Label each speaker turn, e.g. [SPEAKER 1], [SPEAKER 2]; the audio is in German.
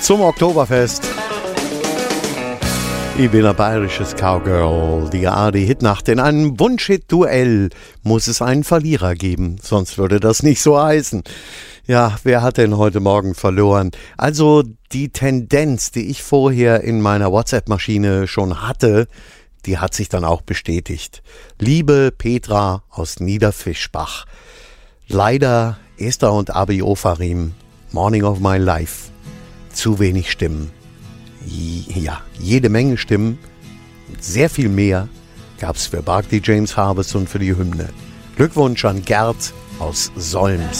[SPEAKER 1] zum Oktoberfest. Ich bin ein bayerisches Cowgirl, die ARD-Hitnacht. In einem Wunsch-Hit-Duell muss es einen Verlierer geben, sonst würde das nicht so heißen. Ja, wer hat denn heute Morgen verloren? Also die Tendenz, die ich vorher in meiner WhatsApp-Maschine schon hatte, die hat sich dann auch bestätigt. Liebe Petra aus Niederfischbach, leider Esther und Abi Ofarim, Morning of My Life, zu wenig Stimmen. Ja, jede Menge Stimmen, sehr viel mehr gab es für Barclay James Harvest und für die Hymne. Glückwunsch an Gerd aus Solms.